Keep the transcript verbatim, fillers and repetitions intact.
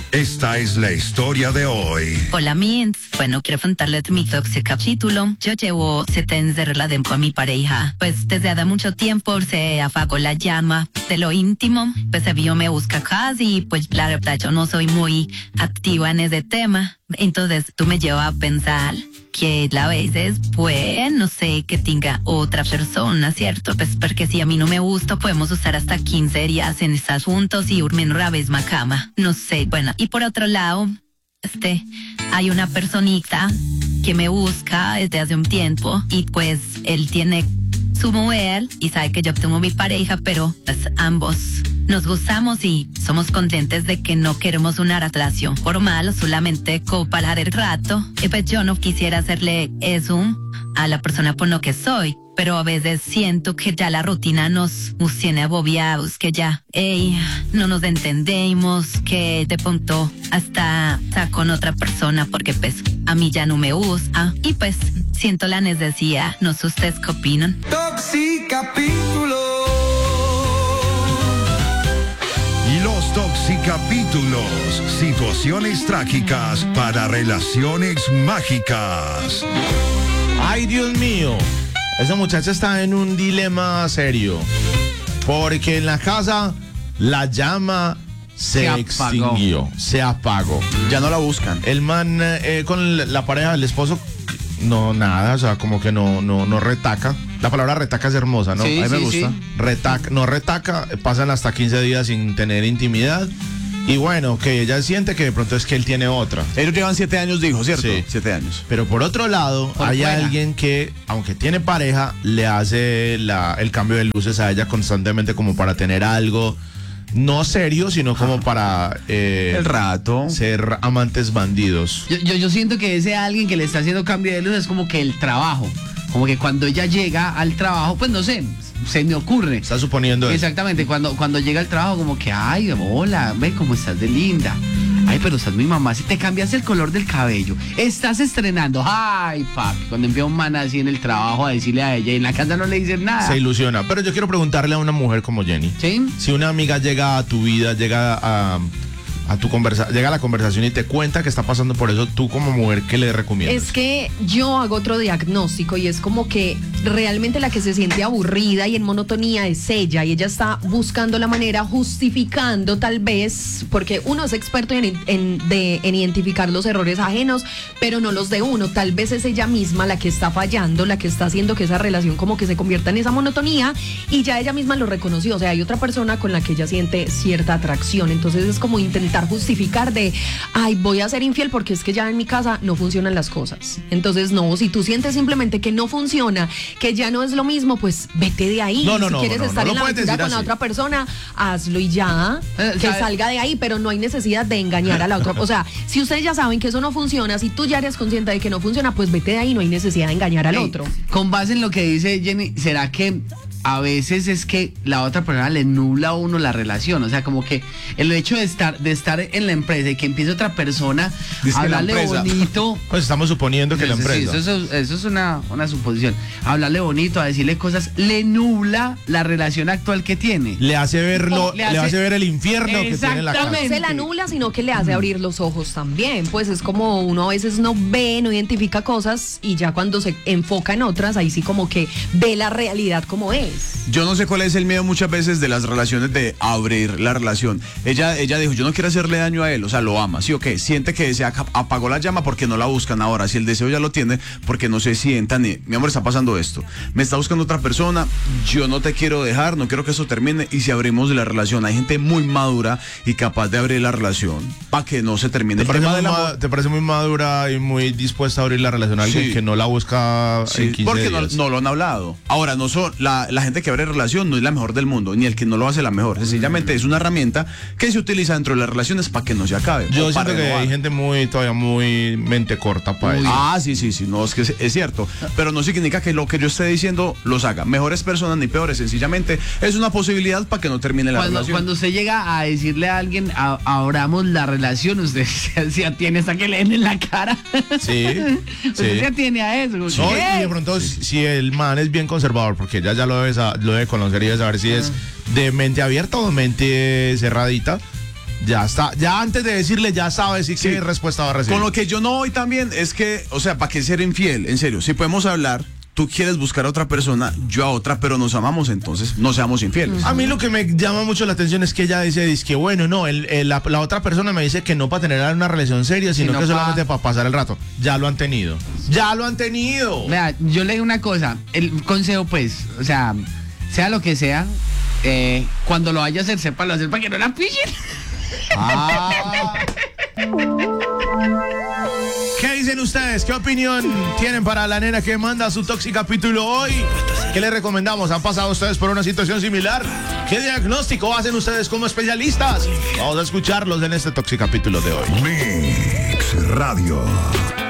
Esta es la historia de hoy. Hola, Mins. Bueno, quiero contarles mi tóxico capítulo. Yo llevo siete años de relación con mi pareja. Pues desde hace mucho tiempo se apagó la llama de lo íntimo. Pues el vio me busca casi. Pues la verdad yo no soy muy activa en ese tema. Entonces tú me llevas a pensar que a veces, pues, no sé, que tenga otra persona, ¿cierto? Pues porque si a mí no me gusta, podemos usar hasta quince días en estar juntos y dormir en la misma cama. No sé, bueno, y por otro lado, este, hay una personita que me busca desde hace un tiempo y pues él tiene su mujer y sabe que yo tengo mi pareja, pero pues ambos nos gustamos y somos conscientes de que no queremos una relación formal, solamente cooperar el rato. Y pues yo no quisiera hacerle eso a la persona por lo que soy, pero a veces siento que ya la rutina nos, nos tiene agobiados, que ya, ey, no nos entendemos, que de pronto hasta está con otra persona porque pues a mí ya no me gusta y pues siento la necesidad. No sé ustedes qué opinan. Toxicapítulo. Y los toxicapítulos, situaciones trágicas para relaciones mágicas. Ay, Dios mío, esa muchacha está en un dilema serio, porque en la casa la llama se, Se extinguió, apagó. se apagó. Ya no la buscan. El man eh, con la, la pareja, el esposo, no, nada, o sea, como que no, no, no retaca. La palabra retaca es hermosa, ¿no? Sí, A mí me sí, gusta. sí. Retaca, no retaca, pasan hasta quince días sin tener intimidad. Y bueno, que ella siente que de pronto es que él tiene otra. Ellos llevan siete años, dijo, ¿cierto? Sí. Siete años. Pero por otro lado, Por hay fuera. alguien que, aunque tiene pareja, le hace la, el cambio de luces a ella constantemente como para tener algo, no serio, sino como para eh, El rato. ser amantes bandidos. Yo, yo, yo siento que ese alguien que le está haciendo cambio de luz es como que el trabajo. Como que cuando ella llega al trabajo, pues no sé, se me ocurre. Está suponiendo eso. Exactamente, cuando, cuando llega al trabajo, como que, ay, hola, ve cómo estás de linda. Ay, pero estás muy mamá, si te cambias el color del cabello, estás estrenando. Ay, papi, cuando envía un man así en el trabajo a decirle a ella y en la casa no le dicen nada. Se ilusiona. Pero yo quiero preguntarle a una mujer como Jenny. ¿Sí? Si una amiga llega a tu vida, llega a, a tu conversa, llega a la conversación y te cuenta que está pasando por eso, tú como mujer, ¿qué le recomiendas? Es que yo hago otro diagnóstico y es como que realmente la que se siente aburrida y en monotonía es ella y ella está buscando la manera, justificando tal vez, porque uno es experto en, en, de, en identificar los errores ajenos, pero no los de uno. Tal vez es ella misma la que está fallando, la que está haciendo que esa relación como que se convierta en esa monotonía y ya ella misma lo reconoció. O sea, hay otra persona con la que ella siente cierta atracción. Entonces es como intentar justificar de, ay, voy a ser infiel porque es que ya en mi casa no funcionan las cosas. Entonces no, si tú sientes simplemente que no funciona, que ya no es lo mismo, pues vete de ahí. No, no, si no, quieres no, estar no en lo la puedes aventura decir con la así. otra persona, hazlo y ya, Eh, que ¿sabe? salga de ahí, pero no hay necesidad de engañar a la otra. O sea, si ustedes ya saben que eso no funciona, si tú ya eres consciente de que no funciona, pues vete de ahí, no hay necesidad de engañar al Ey, otro. Con base en lo que dice Jenny, ¿será que a veces es que la otra persona le nubla a uno la relación? O sea, como que el hecho de estar de estar en la empresa y que empiece otra persona Dice a que la hablarle empresa. bonito. Pues estamos suponiendo que la Sí, sí, empresa. eso, es- eso es una, una suposición. Hablarle bonito, a decirle cosas, le nubla la relación actual que tiene. Le hace verlo, Le le, hace- hace ver el infierno que tiene en la No casa. Exactamente. se la nubla, sino que le hace abrir los ojos también. Pues es como uno a veces no ve, no identifica cosas y ya cuando se enfoca en otras, ahí sí como que ve la realidad como es. Yo no sé cuál es el miedo muchas veces de las relaciones de abrir la relación. Ella, ella dijo, yo no quiero hacerle daño a él, o sea, lo ama, ¿sí o qué? Siente que se aca- apagó la llama porque no la buscan ahora. Si el deseo ya lo tiene, porque no se sientan y, mi amor, está pasando esto. Me está buscando otra persona, yo no te quiero dejar, no quiero que eso termine. Y si abrimos la relación, hay gente muy madura y capaz de abrir la relación para que no se termine ¿Te el parece, tema muy del ma- amor. te parece muy madura y muy dispuesta a abrir la relación a alguien Sí. que no la busca Sí, en quince porque no, días? no lo han hablado. Ahora, no son, la, la gente que abre relación no es la mejor del mundo, ni el que no lo hace la mejor. Sencillamente es una herramienta que se utiliza dentro de las relaciones para que no se acabe. Yo o para siento que renovar. hay gente muy, todavía muy mente corta para eso. Ah, sí, sí, sí, no, es que es, es cierto. Pero no significa que lo que yo esté diciendo los haga. Mejores personas ni peores, sencillamente es una posibilidad para que no termine la Cuando, relación. cuando usted llega a decirle a alguien, a- abramos la relación, usted se, se atiene hasta que le den en la cara. Sí, Usted sí. se atiene a eso. como, No, ¿qué? y de pronto si si el man es bien conservador, porque ella ya lo debe, sa- lo debe conocer y debe saber si es de mente abierta o de mente cerradita, ya está. Ya antes de decirle, ya sabe si Sí. qué respuesta va a recibir. Con lo que yo no voy también es que, o sea, ¿para qué ser infiel? En serio, si podemos hablar, tú quieres buscar a otra persona, yo a otra, pero nos amamos, entonces no seamos infieles. A mí lo que me llama mucho la atención es que ella dice, dice que bueno, no, el, el- la, la otra persona me dice que no para tener una relación seria, sino, Sino que pa- solamente para pasar el rato. Ya lo han tenido. Ya lo han tenido. Vea, yo le digo una cosa, el consejo pues, o sea, sea lo que sea, eh, cuando lo vaya a hacer, sépalo hacer para que no la pillen. Ah. ¿Qué dicen ustedes? ¿Qué opinión tienen para la nena que manda su Toxic capítulo hoy? ¿Qué les recomendamos? ¿Han pasado ustedes por una situación similar? ¿Qué diagnóstico hacen ustedes como especialistas? Vamos a escucharlos en este Toxic capítulo de hoy. Mix Radio.